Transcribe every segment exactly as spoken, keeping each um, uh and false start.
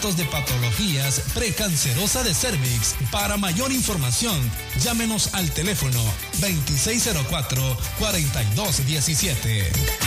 tratamientos de patologías precancerosa de cervix. Para mayor información, llámenos al teléfono veintiséis cero cuatro, cuarenta y dos diecisiete.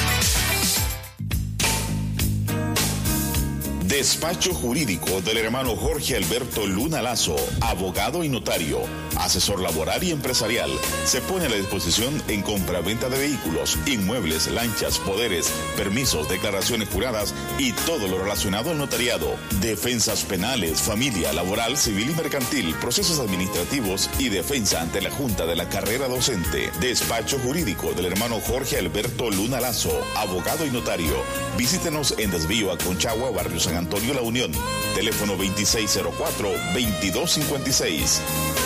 Despacho jurídico del hermano Jorge Alberto Luna Lazo, abogado y notario, asesor laboral y empresarial. Se pone a la disposición en compraventa de vehículos, inmuebles, lanchas, poderes, permisos, declaraciones juradas y todo lo relacionado al notariado. Defensas penales, familia, laboral, civil y mercantil, procesos administrativos y defensa ante la Junta de la Carrera Docente. Despacho jurídico del hermano Jorge Alberto Luna Lazo, abogado y notario. Visítenos en Desvío a Conchagua, Barrio San Antonio La Unión. Teléfono veintiséis cero cuatro, veintidós cincuenta y seis.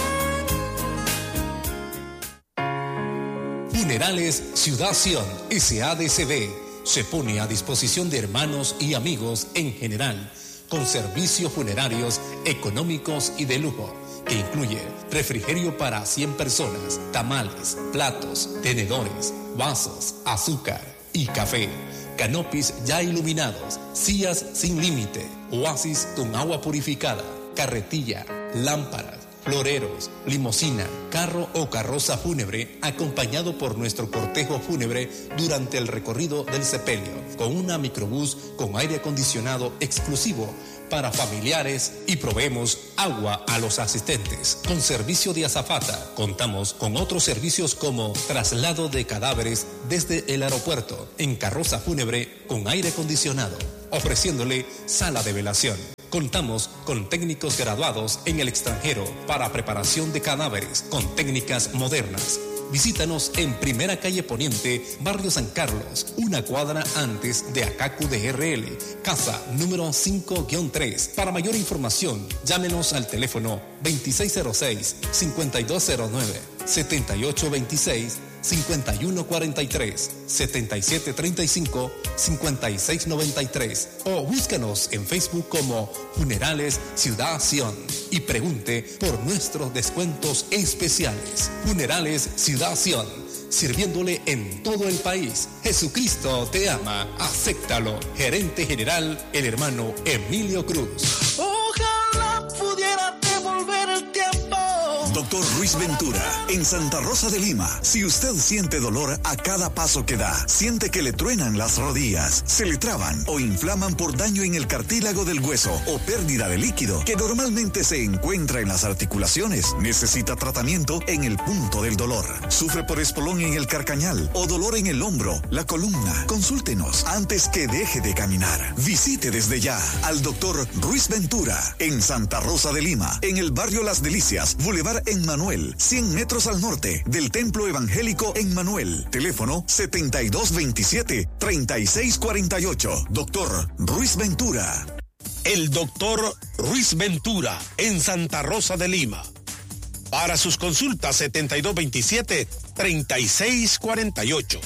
Funerales Ciudad Sion S A D C B se pone a disposición de hermanos y amigos en general, con servicios funerarios económicos y de lujo, que incluye refrigerio para cien personas, tamales, platos, tenedores, vasos, azúcar y café, canopis ya iluminados, sillas sin límite, oasis con agua purificada, carretilla, lámparas, floreros, limusina, carro o carroza fúnebre, acompañado por nuestro cortejo fúnebre durante el recorrido del sepelio, con una microbús con aire acondicionado exclusivo para familiares, y proveemos agua a los asistentes. Con servicio de azafata, contamos con otros servicios como traslado de cadáveres desde el aeropuerto en carroza fúnebre con aire acondicionado, ofreciéndole sala de velación. Contamos con técnicos graduados en el extranjero para preparación de cadáveres con técnicas modernas. Visítanos en Primera Calle Poniente, Barrio San Carlos, una cuadra antes de Acacu de R L, casa número cinco guión tres. Para mayor información, llámenos al teléfono veintiséis cero seis, cincuenta y dos cero nueve, setenta y ocho veintiséis, cincuenta y uno cuarenta y tres, setenta y siete treinta y cinco, cincuenta y seis noventa y tres, o búscanos en Facebook como Funerales Ciudad Sion y pregunte por nuestros descuentos especiales. Funerales Ciudad Sion, sirviéndole en todo el país. Jesucristo te ama, acéptalo. Gerente general, el hermano Emilio Cruz. Ojalá pudiera devolver el tiempo. Doctor Ruiz Ventura, en Santa Rosa de Lima. Si usted siente dolor a cada paso que da, siente que le truenan las rodillas, se le traban o inflaman por daño en el cartílago del hueso o pérdida de líquido que normalmente se encuentra en las articulaciones, necesita tratamiento en el punto del dolor. Sufre por espolón en el carcañal o dolor en el hombro, la columna. Consúltenos antes que deje de caminar. Visite desde ya al doctor Ruiz Ventura en Santa Rosa de Lima, en el barrio Las Delicias, Boulevard Emmanuel, cien metros al norte del Templo Evangélico Emmanuel. Teléfono setenta y dos veintisiete, treinta y seis cuarenta y ocho. Doctor Ruiz Ventura. El doctor Ruiz Ventura en Santa Rosa de Lima. Para sus consultas setenta y dos veintisiete, treinta y seis cuarenta y ocho.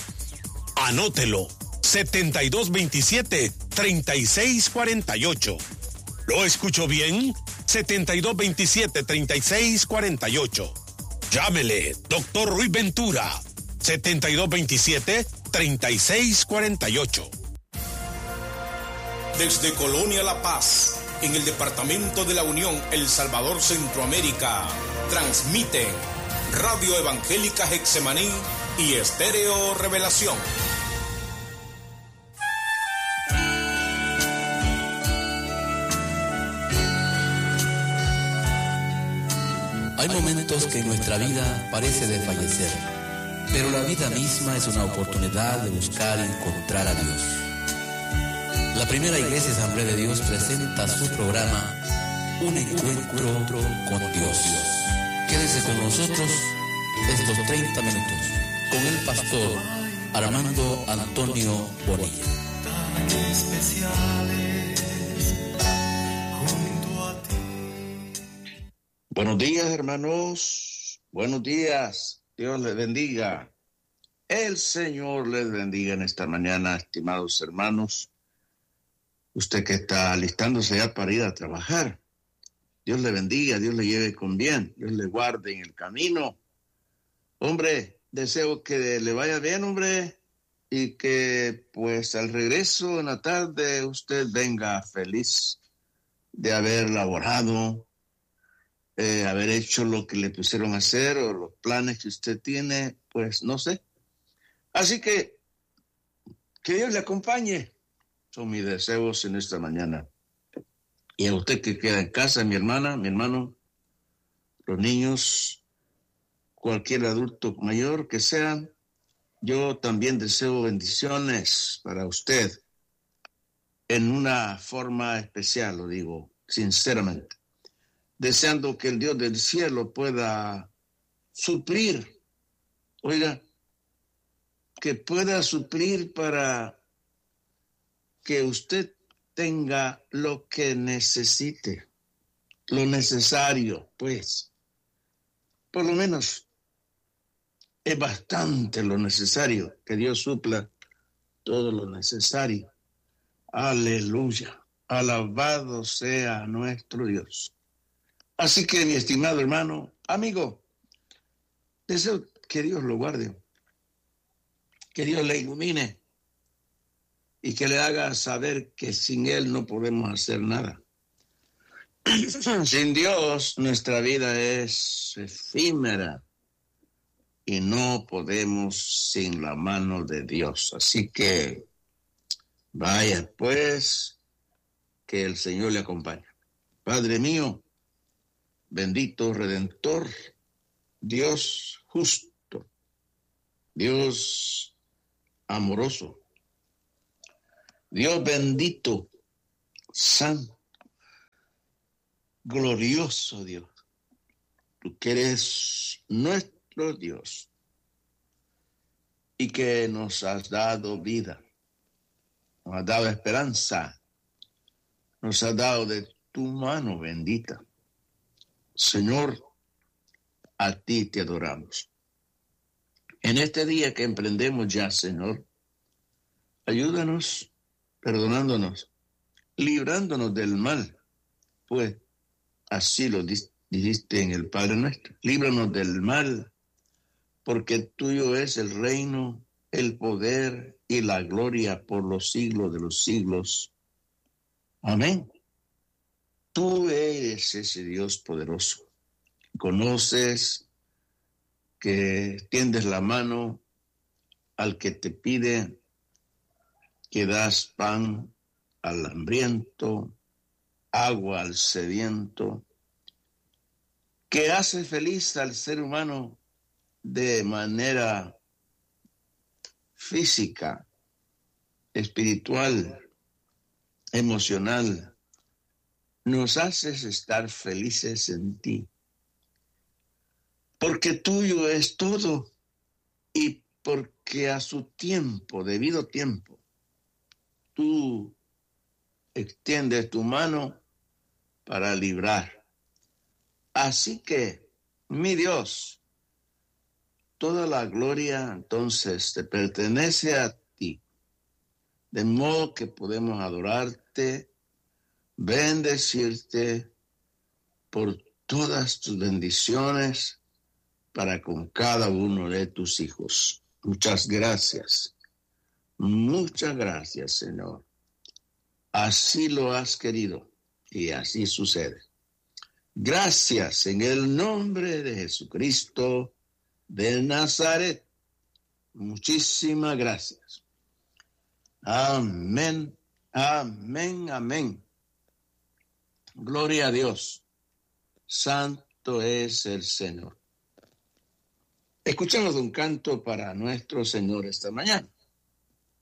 Anótelo, setenta y dos veintisiete, treinta y seis cuarenta y ocho. ¿Lo escucho bien? setenta y dos veintisiete, treinta y seis cuarenta y ocho. Llámele, doctor Ruiz Ventura, setenta y dos veintisiete, treinta y seis cuarenta y ocho. Desde Colonia La Paz, en el departamento de la Unión, El Salvador, Centroamérica, transmiten Radio Evangélica Getsemaní y Estéreo Revelación. Hay momentos que en nuestra vida parece desfallecer, pero la vida misma es una oportunidad de buscar y encontrar a Dios. La primera Iglesia Asamblea de Dios presenta su programa Un Encuentro con Dios. Quédese con nosotros estos treinta minutos con el pastor Armando Antonio Bonilla. Tan especiales junto a ti. Buenos días, hermanos. Buenos días. Dios les bendiga. El Señor les bendiga en esta mañana, estimados hermanos. Usted que está alistándose ya para ir a trabajar. Dios le bendiga, Dios le lleve con bien, Dios le guarde en el camino. Hombre, deseo que le vaya bien, hombre, y que pues al regreso en la tarde usted venga feliz de haber laborado, eh, haber hecho lo que le pusieron a hacer o los planes que usted tiene, pues no sé. Así que que Dios le acompañe. Son mis deseos en esta mañana. Y a usted que queda en casa, mi hermana, mi hermano, los niños, cualquier adulto mayor que sean, yo también deseo bendiciones para usted en una forma especial, lo digo sinceramente, deseando que el Dios del cielo pueda suplir, oiga, que pueda suplir para que usted tenga lo que necesite, lo necesario, pues, por lo menos es bastante lo necesario, que Dios supla todo lo necesario. Aleluya, alabado sea nuestro Dios. Así que, mi estimado hermano, amigo, deseo que Dios lo guarde, que Dios le ilumine y que le haga saber que sin Él no podemos hacer nada. Sin Dios, nuestra vida es efímera y no podemos sin la mano de Dios. Así que vaya, pues, que el Señor le acompañe. Padre mío, bendito Redentor, Dios justo, Dios amoroso, Dios bendito, santo, glorioso Dios. Tú que eres nuestro Dios y que nos has dado vida, nos has dado esperanza, nos has dado de tu mano bendita. Señor, a ti te adoramos. En este día que emprendemos ya, Señor, ayúdanos perdonándonos, librándonos del mal, pues así lo dijiste en el Padre Nuestro. Líbranos del mal, porque tuyo es el reino, el poder y la gloria por los siglos de los siglos. Amén. Tú eres ese Dios poderoso. Conoces que tiendes la mano al que te pide, que das pan al hambriento, agua al sediento, que hace feliz al ser humano de manera física, espiritual, emocional. Nos haces estar felices en ti, porque tuyo es todo y porque a su tiempo, debido tiempo, tú extiendes tu mano para librar. Así que, mi Dios, toda la gloria entonces te pertenece a ti, de modo que podemos adorarte, bendecirte por todas tus bendiciones para con cada uno de tus hijos. Muchas gracias. Muchas gracias, Señor. Así lo has querido y así sucede. Gracias en el nombre de Jesucristo de Nazaret. Muchísimas gracias. Amén, amén, amén. Gloria a Dios. Santo es el Señor. Escuchamos un canto para nuestro Señor esta mañana.